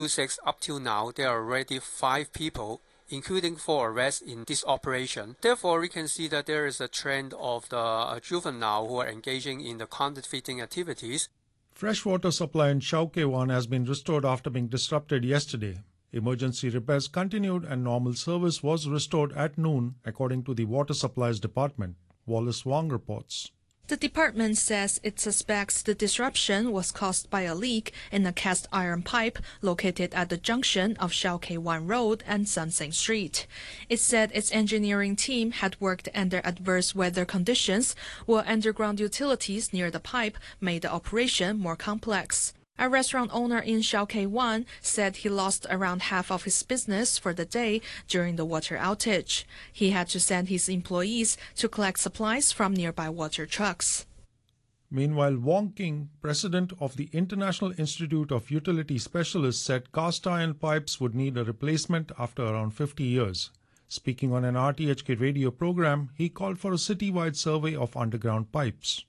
6, up till now, there are already 5 people, including 4 arrests in this operation. Therefore, we can see that there is a trend of the juvenile who are engaging in the counterfeiting activities. Freshwater supply in Shau Kei Wan has been restored after being disrupted yesterday. Emergency repairs continued and normal service was restored at noon, according to the Water Supplies Department. Wallace Wong reports. The department says it suspects the disruption was caused by a leak in a cast iron pipe located at the junction of Shau Kei Wan Road and Sun Sing Street. It said its engineering team had worked under adverse weather conditions, while underground utilities near the pipe made the operation more complex. A restaurant owner in Shau Kei Wan said he lost around half of his business for the day during the water outage. He had to send his employees to collect supplies from nearby water trucks. Meanwhile, Wong King, president of the International Institute of Utility Specialists, said cast iron pipes would need a replacement after around 50 years. Speaking on an RTHK radio program, he called for a citywide survey of underground pipes.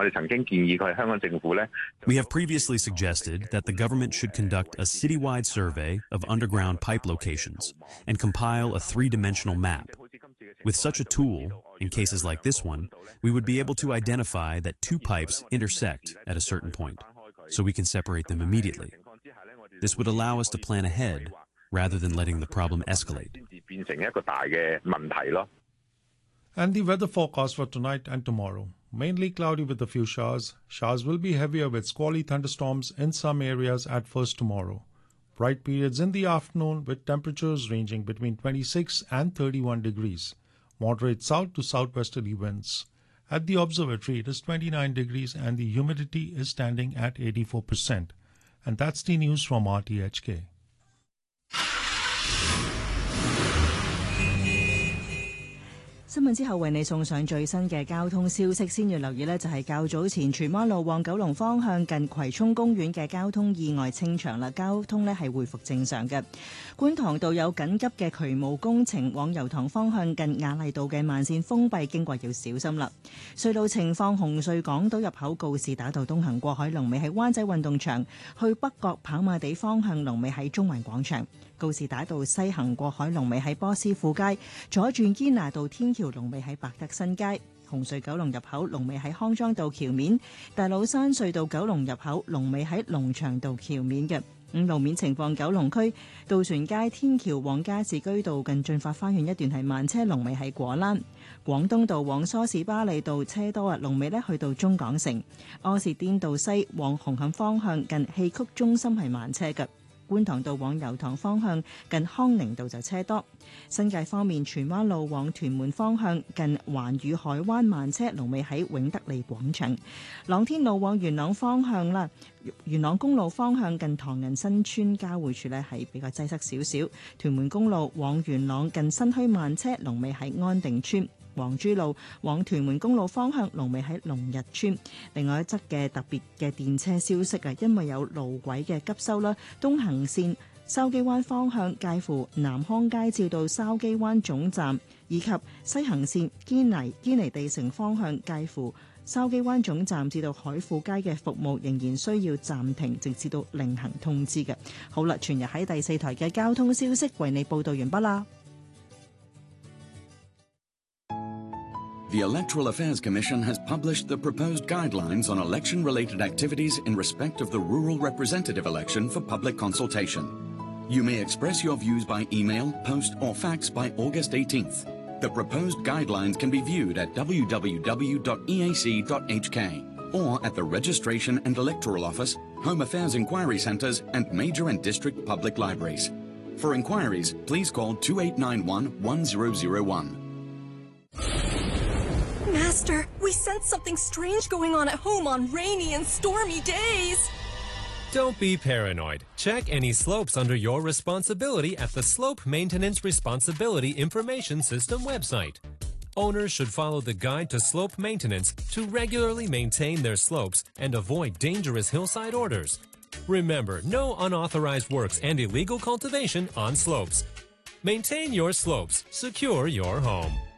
We have previously suggested that the government should conduct a citywide survey of underground pipe locations and compile a 3-dimensional map. With such a tool, in cases like this one, we would be able to identify that 2 pipes intersect at a certain point, so we can separate them immediately. This would allow us to plan ahead rather than letting the problem escalate. And the weather forecast for tonight and tomorrow. Mainly cloudy with a few showers. Showers will be heavier with squally thunderstorms in some areas at first tomorrow. Bright periods in the afternoon with temperatures ranging between 26 and 31 degrees. Moderate south to southwesterly winds. At the observatory, it is 29 degrees and the humidity is standing at 84%. And that's the news from RTHK. 新聞之後為你送上最新嘅交通消息，先要留意呢就係較早前荃灣路往九龍方向近葵涌公園嘅交通意外清場啦，交通呢係恢復正常嘅。觀塘道有緊急嘅渠務工程，往油塘方向近雅麗道嘅慢線封閉，經過要小心啦。隧道情況，紅隧港島入口告士打道東行過海龍尾喺灣仔運動場，去北角跑馬地方向龍尾喺中環廣場。告士打道西行過海龍尾喺波斯富街，左轉堅拿道天橋龍尾喺百德新街。紅隧九龍入口龍尾喺康莊道橋面，大老山隧道九龍入口龍尾喺龍翔道橋面嘅。路面情況，九龍區渡船街天橋往加士居道近進發花園一段係慢車，龍尾喺果欄。廣東道往梳士巴利道車多啊，龍尾呢去到中港城。柯士甸道西往紅磡方向近戲曲中心係慢車嘅。觀塘道往油塘方向近康寧道就車多。新界方面，荃灣路往屯門方向近環宇海灣慢車，龍尾喺永德利廣場。朗天路往元朗方向啦，元朗公路方向近唐人新村交匯處呢係比較擠塞少少。屯門公路往元朗近新墟慢車，龍尾喺安定村。黃珠路往屯門公路方向，龍尾喺龍日村。另外一則嘅特別嘅電車消息啊，因為有路軌嘅急修啦，東行線筲箕灣方向介乎南康街至到筲箕灣總站，以及西行線堅尼地城方向介乎筲箕灣總站至到海富街嘅服務仍然需要暫停，直至到另行通知嘅。好啦，全日喺第4台嘅交通消息為你報道完畢啦。 The Electoral Affairs Commission has published the proposed guidelines on election-related activities in respect of the rural representative election for public consultation. You may express your views by email, post, or fax by August 18th. The proposed guidelines can be viewed at www.eac.hk or at the Registration and Electoral Office, Home Affairs Inquiry Centres, and major and district public libraries. For inquiries, please call 2891-1001. Master, we sense something strange going on at home on rainy and stormy days. Don't be paranoid. Check any slopes under your responsibility at the Slope Maintenance Responsibility Information System website. Owners should follow the guide to slope maintenance to regularly maintain their slopes and avoid dangerous hillside orders. Remember, no unauthorized works and illegal cultivation on slopes. Maintain your slopes. Secure your home.